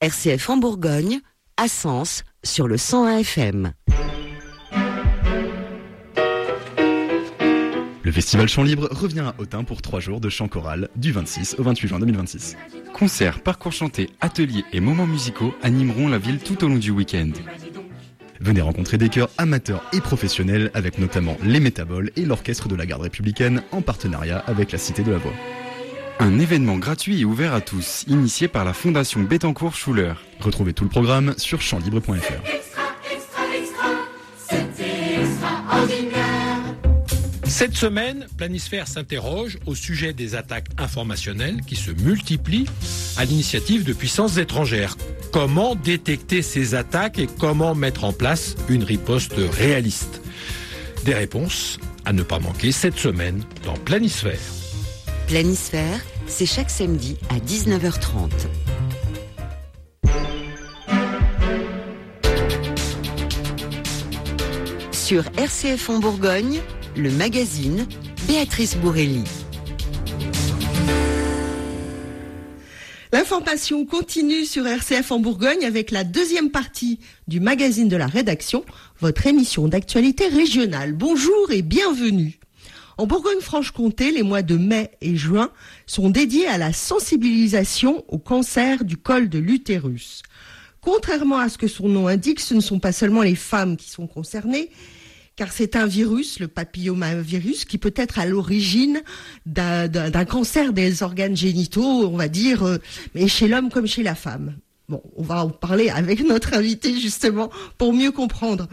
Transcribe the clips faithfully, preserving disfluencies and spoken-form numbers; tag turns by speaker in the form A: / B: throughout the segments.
A: R C F en Bourgogne, à Sens, sur le cent un F M.
B: Le festival Chant Libre revient à Autun pour trois jours de chant choral du vingt-six au vingt-huit juin deux mille vingt-six.
C: Concerts, parcours chantés, ateliers et moments musicaux animeront la ville tout au long du week-end.
B: Venez rencontrer des chœurs amateurs et professionnels avec notamment les Métaboles et l'Orchestre de la Garde républicaine en partenariat avec la Cité de la Voix.
C: Un événement gratuit et ouvert à tous, initié par la Fondation Bettencourt-Schuller.
B: Retrouvez tout le programme sur chant libre point f r.
D: Extra, extra, extra, c'était extraordinaire.
E: Cette semaine, Planisphère s'interroge au sujet des attaques informationnelles qui se multiplient à l'initiative de puissances étrangères. Comment détecter ces attaques et comment mettre en place une riposte réaliste ? Des réponses à ne pas manquer cette semaine dans Planisphère.
A: Planisphère, c'est chaque samedi à dix-neuf heures trente. Sur R C F en Bourgogne, le magazine Béatrice Bourrelli.
F: L'information continue sur R C F en Bourgogne avec la deuxième partie du magazine de la rédaction, votre émission d'actualité régionale. Bonjour et bienvenue. En Bourgogne-Franche-Comté, les mois de mai et juin sont dédiés à la sensibilisation au cancer du col de l'utérus. Contrairement à ce que son nom indique, ce ne sont pas seulement les femmes qui sont concernées, car c'est un virus, le papillomavirus, qui peut être à l'origine d'un, d'un, d'un cancer des organes génitaux, on va dire, euh, mais chez l'homme comme chez la femme. Bon, on va en parler avec notre invité, justement, pour mieux comprendre.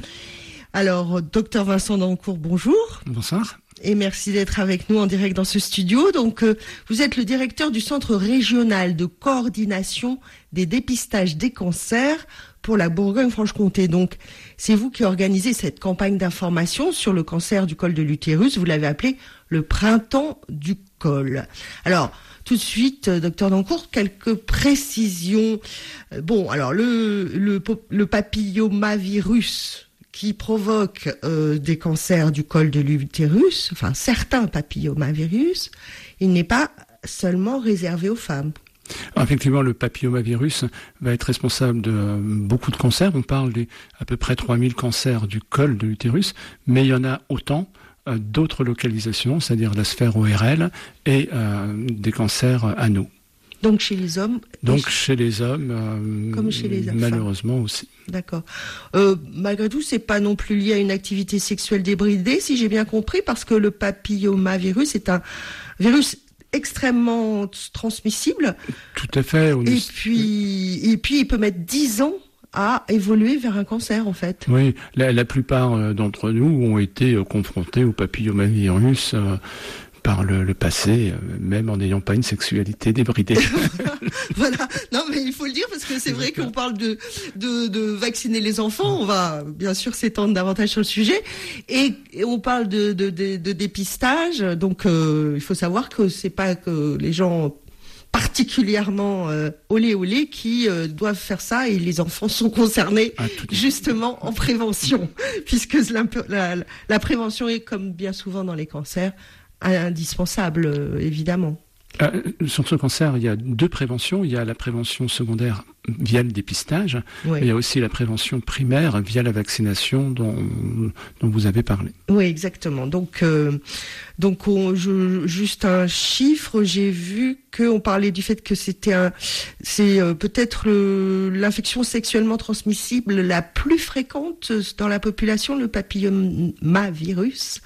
F: Alors, docteur Vincent Dancourt, bonjour.
G: Bonsoir.
F: Et merci d'être avec nous en direct dans ce studio. Donc, euh, vous êtes le directeur du Centre régional de coordination des dépistages des cancers pour la Bourgogne-Franche-Comté. Donc, c'est vous qui organisez cette campagne d'information sur le cancer du col de l'utérus. Vous l'avez appelé le printemps du col. Alors, tout de suite, docteur Dancourt, quelques précisions. Bon, alors, le, le, le papillomavirus qui provoque euh, des cancers du col de l'utérus, enfin certains papillomavirus, il n'est pas seulement réservé aux femmes.
G: Alors, effectivement, le papillomavirus va être responsable de euh, beaucoup de cancers. On parle des à peu près trois mille cancers du col de l'utérus, mais il y en a autant euh, d'autres localisations, c'est-à-dire la sphère O R L et euh, des cancers anaux.
F: Donc chez les hommes.
G: Donc chez les hommes, euh,
F: comme chez les
G: malheureusement femmes. Aussi.
F: D'accord. Euh, malgré tout, c'est pas non plus lié à une activité sexuelle débridée, si j'ai bien compris, parce que le papillomavirus est un virus extrêmement transmissible.
G: Tout à fait. On
F: et
G: est...
F: puis, et puis, il peut mettre dix ans à évoluer vers un cancer, en fait.
G: Oui, la, la plupart d'entre nous ont été confrontés au papillomavirus. Euh, par le, le passé, euh, même en n'ayant pas une sexualité débridée.
F: Voilà. Non, mais il faut le dire parce que c'est vrai qu'on parle de, de, de vacciner les enfants. On va bien sûr s'étendre davantage sur le sujet. Et, et on parle de, de, de, de dépistage. Donc, euh, il faut savoir que c'est pas que les gens particulièrement euh, olé olé qui euh, doivent faire ça et les enfants sont concernés ah, justement en prévention puisque la, la, la prévention est, comme bien souvent dans les cancers, indispensable, euh, évidemment.
G: Euh, sur ce cancer, il y a deux préventions. Il y a la prévention secondaire via le dépistage, oui. Mais il y a aussi la prévention primaire via la vaccination dont, dont vous avez parlé.
F: Oui, exactement. Donc, euh, donc on, je, juste un chiffre, j'ai vu qu'on parlait du fait que c'était un, c'est euh, peut-être le, l'infection sexuellement transmissible la plus fréquente dans la population, le papillomavirus.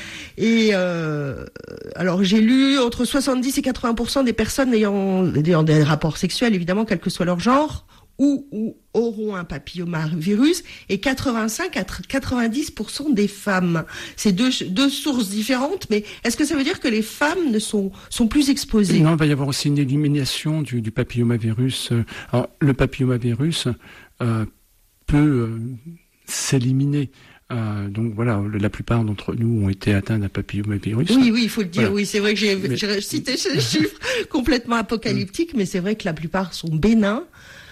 F: Et euh, alors j'ai lu entre soixante-dix et quatre-vingts pour cent des personnes ayant, ayant des rapports sexuels, évidemment, quel que soit leur genre, ou, ou auront un papillomavirus, et quatre-vingt-cinq à quatre-vingt-dix pour cent des femmes. C'est deux, deux sources différentes, mais est-ce que ça veut dire que les femmes ne sont, sont plus exposées ?
G: Non, il va y avoir aussi une élimination du, du papillomavirus. Alors, le papillomavirus euh, peut euh, s'éliminer. Euh, donc voilà, la plupart d'entre nous ont été atteints d'un papillomavirus.
F: Oui, oui, il faut le dire. Voilà. Oui, c'est vrai que j'ai,
G: mais...
F: j'ai cité ce chiffre complètement apocalyptique, mais c'est vrai que la plupart sont bénins.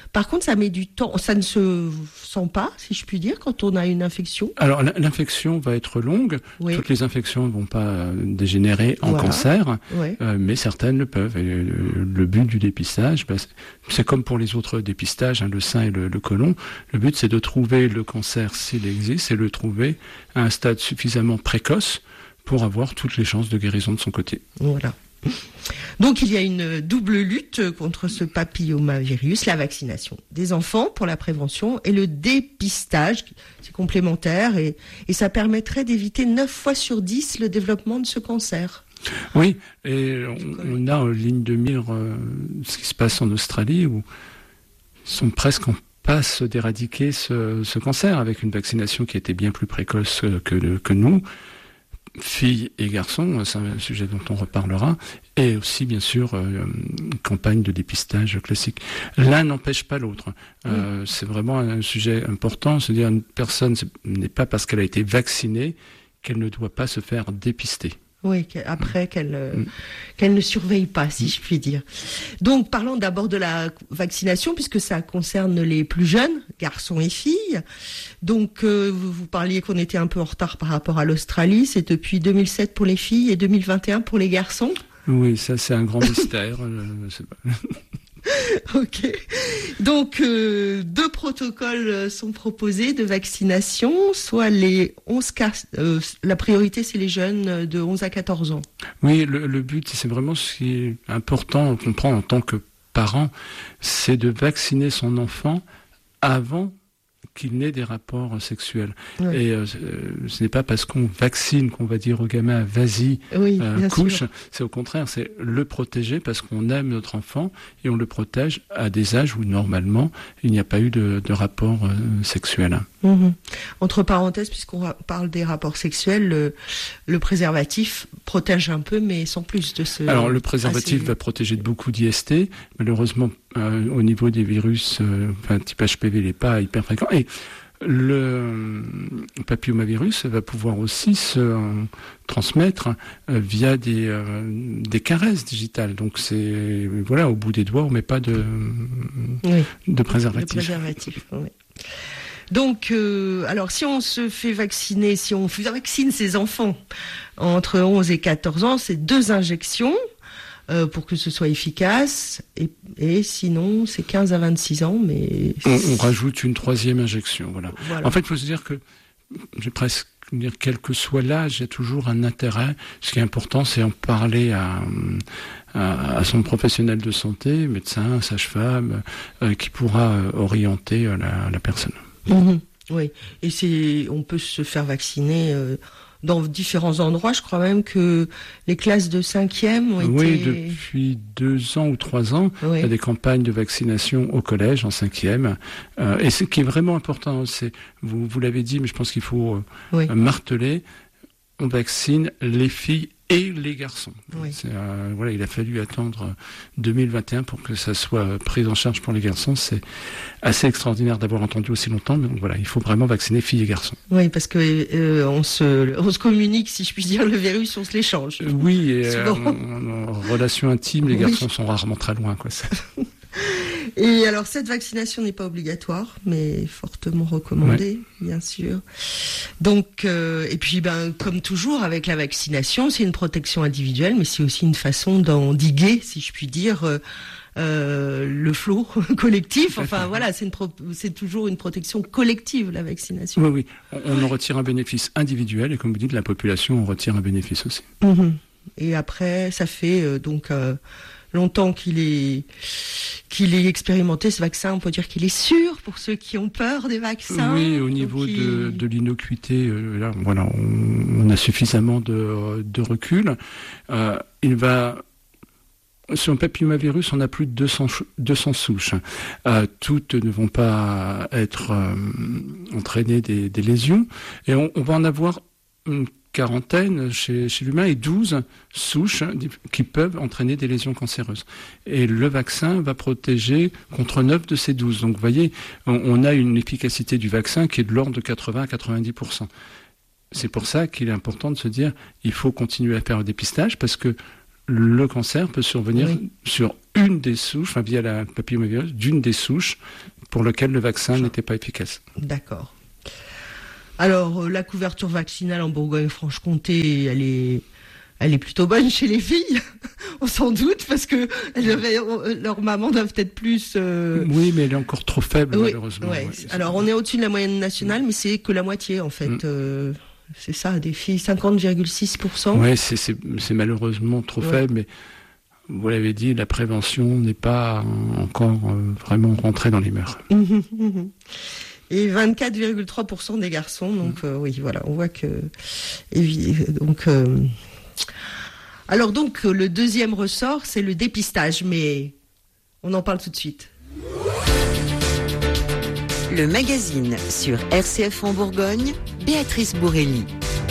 F: Par contre, ça met du temps. Ça ne se sent pas, si je puis dire, quand on a une infection.
G: Alors, l'infection va être longue. Oui. Toutes les infections ne vont pas dégénérer en voilà. cancer, oui. euh, mais certaines le peuvent. Et le, le but du dépistage, bah, c'est comme pour les autres dépistages, hein, le sein et le, le côlon. Le but, c'est de trouver le cancer s'il existe et le trouver à un stade suffisamment précoce pour avoir toutes les chances de guérison de son côté.
F: Voilà. Donc il y a une double lutte contre ce papillomavirus, la vaccination des enfants pour la prévention et le dépistage, c'est complémentaire et, et ça permettrait d'éviter neuf fois sur dix le développement de ce cancer.
G: Oui, et on, on a en ligne de mire euh, ce qui se passe en Australie où ils sont presque en passe d'éradiquer ce, ce cancer avec une vaccination qui était bien plus précoce que, que nous. Filles et garçons, c'est un sujet dont on reparlera, et aussi bien sûr euh, une campagne de dépistage classique. L'un n'empêche pas l'autre. Euh, oui. C'est vraiment un sujet important, c'est-à-dire une personne n'est pas parce qu'elle a été vaccinée qu'elle ne doit pas se faire dépister.
F: Oui, après qu'elle euh, mmh. qu'elle ne surveille pas, si mmh. je puis dire. Donc, parlons d'abord de la vaccination, puisque ça concerne les plus jeunes, garçons et filles. Donc, euh, vous, vous parliez qu'on était un peu en retard par rapport à l'Australie. C'est depuis deux mille sept pour les filles et deux mille vingt et un pour les garçons.
G: Oui, ça c'est un grand mystère. Je sais pas.
F: Ok. Donc, euh, deux protocoles sont proposés de vaccination, soit les onze cas. Euh, la priorité, c'est les jeunes de onze à quatorze ans.
G: Oui, le, le but, c'est vraiment ce qui est important à comprendre en tant que parent, c'est de vacciner son enfant avant qu'il n'ait des rapports sexuels. Oui. Et euh, ce n'est pas parce qu'on vaccine qu'on va dire au gamin vas-y, oui, euh, couche. Sûr. C'est au contraire, c'est le protéger parce qu'on aime notre enfant et on le protège à des âges où normalement il n'y a pas eu de, de rapport euh, sexuel.
F: Mmh. Entre parenthèses, puisqu'on ra- parle des rapports sexuels, le, le préservatif protège un peu, mais sans plus de ce...
G: Alors le préservatif assez... va protéger de beaucoup d'I S T. Malheureusement, euh, au niveau des virus, euh, enfin, type H P V, il n'est pas hyper fréquent. Et le papillomavirus va pouvoir aussi se euh, transmettre euh, via des, euh, des caresses digitales. Donc c'est, voilà, au bout des doigts, on ne met pas de, oui. de préservatif.
F: De préservatif, oui. Donc, euh, alors si on se fait vacciner, si on vaccine ses enfants entre onze et quatorze ans, c'est deux injections euh, pour que ce soit efficace. Et, et sinon, c'est quinze à vingt-six ans. Mais
G: on, on rajoute une troisième injection. Voilà. voilà. En fait, il faut se dire que, je vais presque dire, quel que soit l'âge, il y a toujours un intérêt. Ce qui est important, c'est en parler à... À, à son professionnel de santé, médecin, sage-femme, euh, qui pourra euh, orienter euh, la, la personne.
F: Mmh, oui, et c'est, on peut se faire vacciner euh, dans différents endroits. Je crois même que les classes de cinquième ont
G: oui,
F: été...
G: Oui, depuis deux ans ou trois ans, oui. Il y a des campagnes de vaccination au collège, en cinquième. Euh, et ce qui est vraiment important, c'est, vous, vous l'avez dit, mais je pense qu'il faut euh, oui. marteler, on vaccine les filles et les garçons. Oui. C'est, euh, voilà, il a fallu attendre deux mille vingt et un pour que ça soit pris en charge pour les garçons. C'est assez extraordinaire d'avoir entendu aussi longtemps, mais voilà, il faut vraiment vacciner filles et garçons.
F: Oui, parce que euh, on se, on se communique, si je puis dire, le virus, on se l'échange.
G: Euh, oui, et euh, en, en relation intime, les garçons oui. sont rarement très loin, quoi. Ça.
F: Et alors, cette vaccination n'est pas obligatoire, mais fortement recommandée, ouais. bien sûr. Donc, euh, et puis, ben, comme toujours, avec la vaccination, c'est une protection individuelle, mais c'est aussi une façon d'endiguer, si je puis dire, euh, euh, le flot collectif. Enfin, voilà, c'est, une pro- c'est toujours une protection collective, la vaccination.
G: Oui, oui. On, on en retire un bénéfice individuel, et comme vous dites, la population en retire un bénéfice aussi.
F: Mmh. Et après, ça fait euh, donc... Euh, longtemps qu'il est qu'il est expérimenté ce vaccin, on peut dire qu'il est sûr pour ceux qui ont peur des vaccins.
G: Oui, au niveau qui... de, de l'innocuité, euh, là, voilà, on, on a suffisamment de, de recul. Euh, il va sur le papillomavirus, on a plus de deux cents, deux cents souches. Euh, toutes ne vont pas être euh, entraîner des, des lésions, et on, on va en avoir une quarantaine chez, chez l'humain et douze souches qui peuvent entraîner des lésions cancéreuses. Et le vaccin va protéger contre neuf de ces douze. Donc vous voyez, on, on a une efficacité du vaccin qui est de l'ordre de quatre-vingts à quatre-vingt-dix pour cent. C'est pour ça qu'il est important de se dire il faut continuer à faire le dépistage parce que le cancer peut survenir
F: Oui.
G: sur une des souches, enfin via la papillomavirus, d'une des souches pour lequel le vaccin
F: Sure.
G: n'était pas efficace.
F: D'accord. Alors, euh, la couverture vaccinale en Bourgogne-Franche-Comté, elle est, elle est plutôt bonne chez les filles, on s'en doute, parce que elles- leurs mamans doivent être plus... euh,
G: Oui, mais elle est encore trop faible,
F: oui,
G: malheureusement.
F: ouais.
G: Ouais, c'est-
F: Alors, on est au-dessus de la moyenne nationale, mais c'est que la moitié, en fait.
G: Mm.
F: Euh, c'est ça, des filles, cinquante virgule six pour cent.
G: Ouais, c'est, c'est, c'est malheureusement trop
F: Ouais.
G: faible, mais vous l'avez dit, la prévention n'est pas encore euh, vraiment rentrée dans les mœurs.
F: Et vingt-quatre virgule trois pour cent des garçons. Donc euh, oui, voilà, on voit que évi- donc euh, alors donc euh, le deuxième ressort, c'est le dépistage, mais on en parle tout de suite.
A: Le magazine sur R C F en Bourgogne, Béatrice Bourrelli.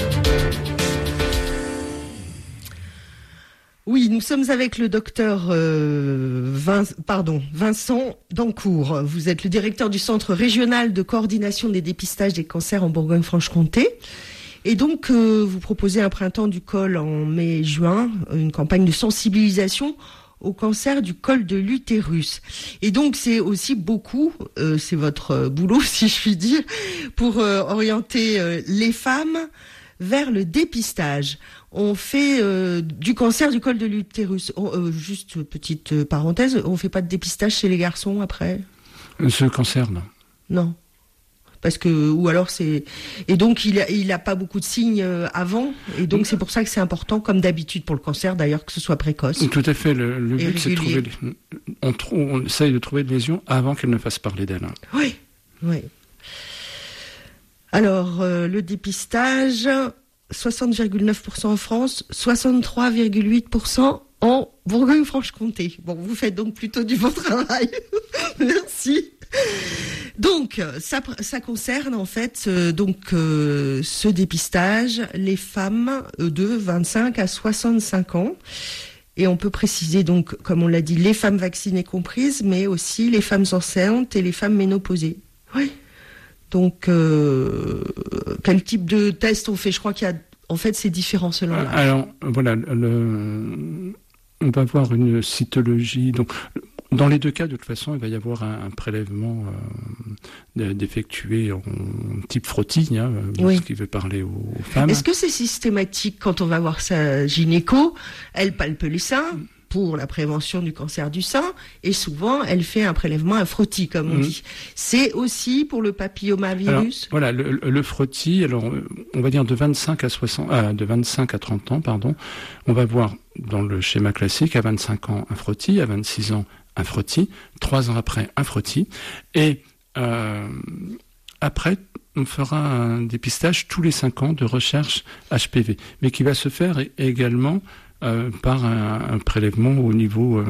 F: Oui, nous sommes avec le docteur euh, Vin- pardon, Vincent Dancourt. Vous êtes le directeur du Centre régional de coordination des dépistages des cancers en Bourgogne-Franche-Comté. Et donc, euh, vous proposez un printemps du col en mai-juin, une campagne de sensibilisation au cancer du col de l'utérus. Et donc, c'est aussi beaucoup, euh, c'est votre euh, boulot, si je puis dire, pour euh, orienter euh, les femmes vers le dépistage. On fait euh, du cancer du col de l'utérus. On, euh, juste petite euh, parenthèse, on fait pas de dépistage chez les garçons après ?
G: Ce cancer, non.
F: Non. Parce que, ou alors c'est, et donc il a, il a pas beaucoup de signes euh, avant, et donc c'est pour ça que c'est important, comme d'habitude pour le cancer d'ailleurs, que ce soit précoce.
G: Tout à fait. Le, le
F: Et
G: but, c'est de trouver.
F: régulier.
G: les- On, trouve, on essaye de trouver des lésions avant qu'elles ne fassent parler d'elles.
F: Oui, oui. Alors, euh, le dépistage, soixante virgule neuf pour cent en France, soixante-trois virgule huit pour cent en Bourgogne-Franche-Comté. Bon, vous faites donc plutôt du bon travail. Merci. Donc, ça, ça concerne en fait euh, donc euh, ce dépistage, les femmes euh, de vingt-cinq à soixante-cinq ans. Et on peut préciser donc, comme on l'a dit, les femmes vaccinées comprises, mais aussi les femmes enceintes et les femmes ménopausées. Oui. Donc, euh, quel type de test on fait ? Je crois qu'il y a, en fait, c'est différent selon l'âge.
G: Alors, voilà, le, on va avoir une cytologie. Donc, dans les deux cas, de toute façon, il va y avoir un, un prélèvement euh, d'effectuer en type frottis, hein,
F: Oui.
G: ce qui veut parler aux, aux femmes.
F: Est-ce que c'est systématique quand on va voir sa gynéco ? Elle palpe les seins pour la prévention du cancer du sein, et souvent elle fait un prélèvement à frottis, comme on
G: Mmh.
F: dit. C'est aussi pour le
G: Alors,
F: papillomavirus.
G: voilà, le, le frottis, alors on va dire de vingt-cinq à soixante, ah, de vingt-cinq à trente ans, pardon. On va voir dans le schéma classique à vingt-cinq ans un frottis, à vingt-six ans un frottis, trois ans après un frottis, et euh, après on fera un dépistage tous les cinq ans de recherche H P V, mais qui va se faire également Euh, par un, un prélèvement au niveau euh,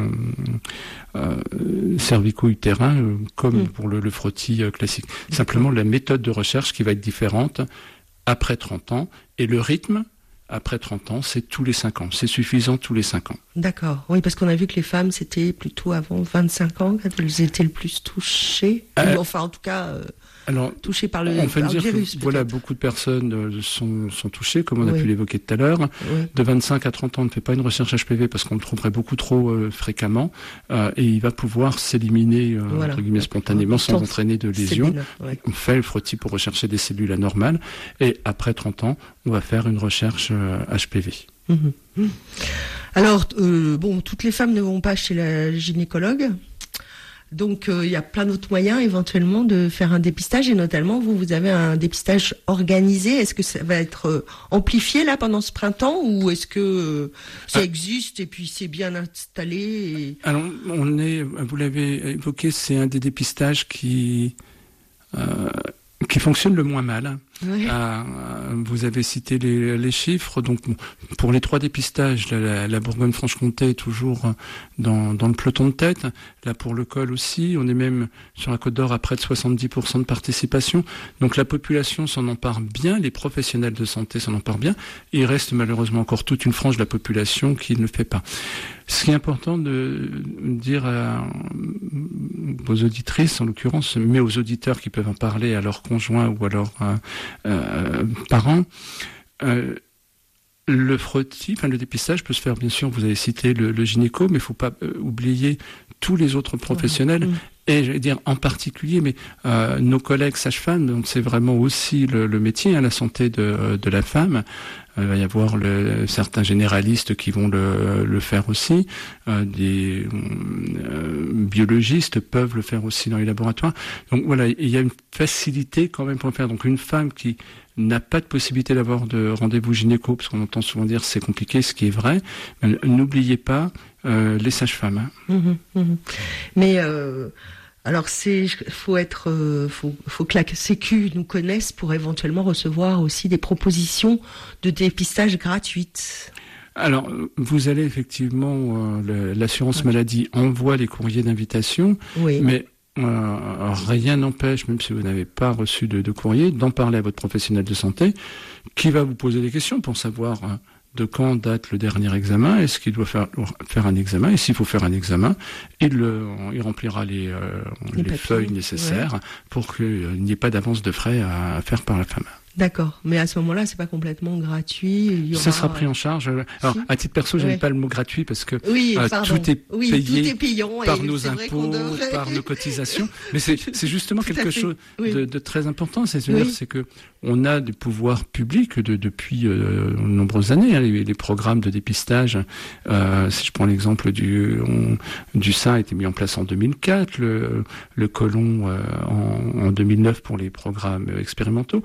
G: euh, cervico-utérin, euh, comme
F: Mm.
G: pour le, le frottis euh, classique. Simplement, la méthode de recherche qui va être différente après trente ans, et le rythme après trente ans, c'est tous les cinq ans. C'est suffisant tous les cinq ans.
F: D'accord. Oui, parce qu'on a vu que les femmes, c'était plutôt avant vingt-cinq ans quand elles étaient le plus touchées.
G: Euh,
F: Ou enfin, en tout cas, euh,
G: Alors,
F: touchées par le,
G: on fait
F: par le
G: dire
F: virus.
G: que voilà,
F: peut-être.
G: beaucoup de personnes euh, sont, sont touchées, comme on a
F: Oui.
G: pu l'évoquer tout à l'heure.
F: Oui.
G: De vingt-cinq à trente ans, on ne fait pas une recherche H P V parce qu'on le trouverait beaucoup trop euh, fréquemment, euh, et il va pouvoir s'éliminer euh,
F: Voilà.
G: entre guillemets spontanément sans
F: Tant-
G: entraîner de
F: C'est
G: lésions.
F: bien, ouais.
G: On fait le frottis pour rechercher des cellules anormales, et après trente ans, on va faire une recherche euh, H P V.
F: Mhm. Mhm. Alors, euh, bon, toutes les femmes ne vont pas chez la gynécologue. Donc, euh, il y a plein d'autres moyens éventuellement de faire un dépistage, et notamment, vous, vous avez un dépistage organisé. Est-ce que ça va être euh, amplifié là pendant ce printemps, ou est-ce que euh, ça
G: Ah.
F: existe et puis c'est bien installé et...
G: Alors, on est, vous l'avez évoqué, c'est un des dépistages qui euh, qui fonctionne le moins mal.
F: Ouais.
G: Ah, vous avez cité les, les chiffres. Donc, bon, pour les trois dépistages, la, la, la Bourgogne-Franche-Comté est toujours dans, dans le peloton de tête. Là, pour le col aussi, on est même sur la Côte d'Or à près de soixante-dix pour cent de participation. Donc, la population s'en empare bien, les professionnels de santé s'en emparent bien. Il reste malheureusement encore toute une frange de la population qui ne le fait pas. Ce qui est important de dire à vos auditrices, en l'occurrence, mais aux auditeurs qui peuvent en parler à leurs conjoints ou à leurs euh, euh, parents, euh, Le frottis, enfin le dépistage peut se faire, bien sûr, vous avez cité le, le gynéco, mais il ne faut pas euh, oublier tous les autres professionnels, mmh. et je vais dire en particulier, mais euh, nos collègues sages-femmes, donc c'est vraiment aussi le, le métier, hein, la santé de, de la femme. Il va y avoir le, certains généralistes qui vont le, le faire aussi. Euh, des euh, biologistes peuvent le faire aussi dans les laboratoires. Donc voilà, il y a une facilité quand même pour le faire. Donc une femme qui n'a pas de possibilité d'avoir de rendez-vous gynéco, parce qu'on entend souvent dire c'est compliqué, ce qui est vrai. Mais n'oubliez pas euh, les sages-femmes. Hein.
F: Mmh, mmh. Mais euh, alors c'est, faut être, euh, faut, faut que la Sécu nous connaisse pour éventuellement recevoir aussi des propositions de dépistage gratuites.
G: Alors, vous allez effectivement, euh, l'assurance maladie envoie les courriers d'invitation, oui. mais Euh, rien n'empêche, même si vous n'avez pas reçu de, de courrier, d'en parler à votre professionnel de santé, qui va vous poser des questions pour savoir hein, de quand date le dernier examen, est-ce qu'il doit faire, faire un examen, et s'il faut faire un examen, il, le, il remplira les, euh, les, les feuilles nécessaires ouais. pour qu'il n'y ait pas d'avance de frais à, à faire par la femme.
F: D'accord, mais à ce moment-là, c'est pas complètement gratuit. Il y aura...
G: Ça sera pris en charge. Alors, si. À titre perso, je n'aime ouais. pas le mot gratuit parce que
F: oui,
G: euh, tout est
F: oui,
G: payé
F: tout est payant
G: par
F: et
G: nos impôts,
F: devrait...
G: par nos cotisations. Mais c'est, c'est justement quelque chose oui. de, de très important. C'est-à-dire, oui. c'est que on a des pouvoirs publics de, depuis euh, de nombreuses années. Hein, les, les programmes de dépistage. Euh, si je prends l'exemple du on, du sein, a été mis en place en deux mille quatre, le, le côlon euh, en, en deux mille neuf pour les programmes expérimentaux.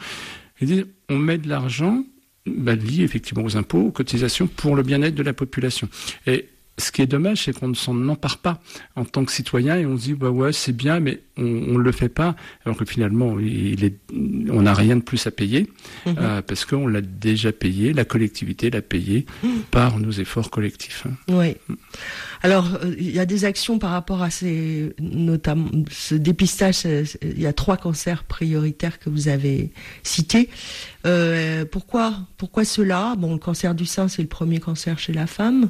G: On met de l'argent bah, lié effectivement aux impôts, aux cotisations pour le bien-être de la population. Et ce qui est dommage, c'est qu'on ne s'en empare pas en tant que citoyen et on se dit bah ouais c'est bien, mais on ne le fait pas, alors que finalement il est, on n'a rien de plus à payer mmh. euh, parce qu'on l'a déjà payé, la collectivité l'a payé mmh. par nos efforts collectifs.
F: Oui. Alors il euh, y a des actions par rapport à ces, notamment ce dépistage. Il y a trois cancers prioritaires que vous avez cités. Euh, pourquoi, pourquoi cela ? Bon, le cancer du sein, c'est le premier cancer chez la femme.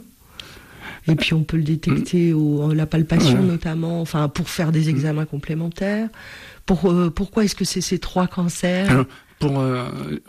F: Et puis on peut le détecter au, la palpation ouais. notamment, enfin pour faire des examens complémentaires. Pour, euh, pourquoi est-ce que c'est ces trois cancers ?
G: Alors, pour euh,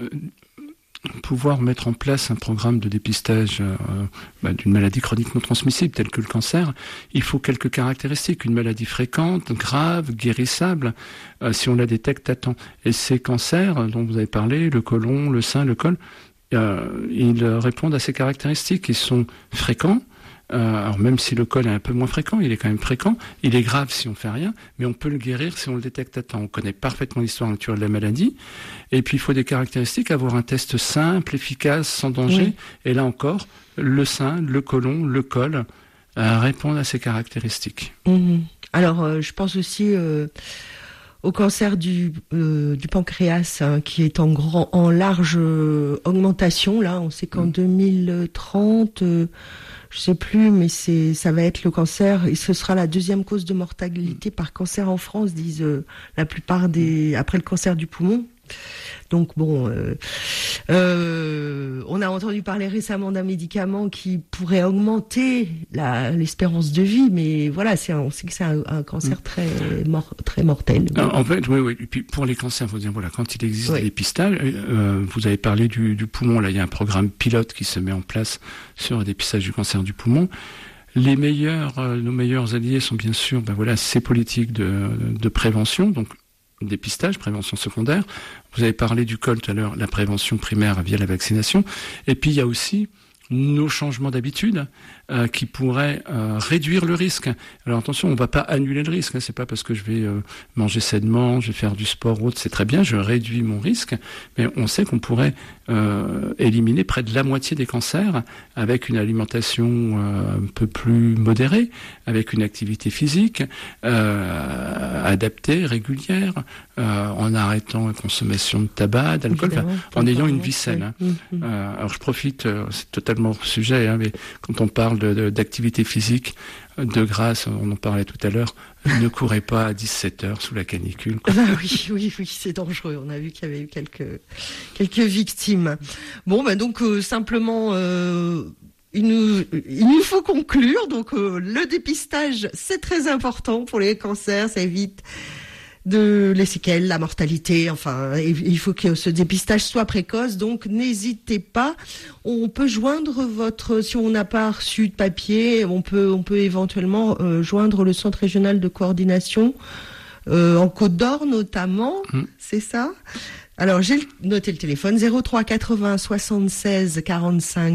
G: pouvoir mettre en place un programme de dépistage euh, bah, d'une maladie chronique non transmissible telle que le cancer, il faut quelques caractéristiques. Une maladie fréquente, grave, guérissable, euh, si on la détecte à temps. Et ces cancers dont vous avez parlé, le côlon, le sein, le col, euh, ils répondent à ces caractéristiques. Ils sont fréquents. Euh, alors même si le col est un peu moins fréquent, il est quand même fréquent, il est grave si on fait rien, mais on peut le guérir si on le détecte à temps. On connaît parfaitement l'histoire naturelle de la maladie, et puis il faut des caractéristiques, avoir un test simple, efficace, sans danger, oui. et là encore, le sein, le côlon, le col euh, répondent à ces caractéristiques.
F: Mmh. Alors euh, je pense aussi euh, au cancer du, euh, du pancréas, hein, qui est en, grand, en large euh, augmentation, là, on sait qu'en mmh. deux mille trente... Euh, je sais plus, mais c'est, ça va être le cancer, et ce sera la deuxième cause de mortalité par cancer en France, disent euh, la plupart des, après le cancer du poumon. Donc bon, euh, euh, on a entendu parler récemment d'un médicament qui pourrait augmenter la, l'espérance de vie, mais voilà, c'est un, on sait que c'est un, un cancer très, mor, très mortel.
G: Oui. En fait, oui, oui. Et puis pour les cancers, faut dire voilà, quand il existe oui. des dépistages, euh, vous avez parlé du, du poumon. Là, il y a un programme pilote qui se met en place sur le dépistage du cancer du poumon. Les meilleurs, euh, nos meilleurs alliés sont bien sûr, ben voilà, ces politiques de, de prévention, donc dépistage, prévention secondaire. Vous avez parlé du col tout à l'heure, la prévention primaire via la vaccination. Et puis il y a aussi nos changements d'habitude euh, qui pourraient euh, réduire le risque. Alors attention, on ne va pas annuler le risque. Hein. C'est pas parce que je vais euh, manger sainement, je vais faire du sport ou autre, c'est très bien, je réduis mon risque. Mais on sait qu'on pourrait euh, éliminer près de la moitié des cancers avec une alimentation euh, un peu plus modérée, avec une activité physique euh, adaptée, régulière, euh, en arrêtant la consommation de tabac, d'alcool, enfin, en ayant une vie saine. Oui. Hein. Euh, alors je profite, euh, c'est totalement hors sujet, hein, mais quand on parle de, de, d'activité physique, de grâce, on en parlait tout à l'heure, ne courez pas à dix-sept heures sous la canicule.
F: Ah oui, oui, oui, c'est dangereux. On a vu qu'il y avait eu quelques quelques victimes. Bon, ben donc euh, simplement. Euh Il nous, il nous faut conclure. Donc, euh, le dépistage, c'est très important pour les cancers. Ça évite de les séquelles, la mortalité. Enfin, il faut que ce dépistage soit précoce. Donc, n'hésitez pas. On peut joindre votre, si on n'a pas reçu de papier, on peut, on peut éventuellement euh, joindre le Centre régional de coordination euh, en Côte d'Or notamment. Mmh. C'est ça. Alors, j'ai noté le téléphone zéro trois quatre-vingts soixante-seize quarante-cinq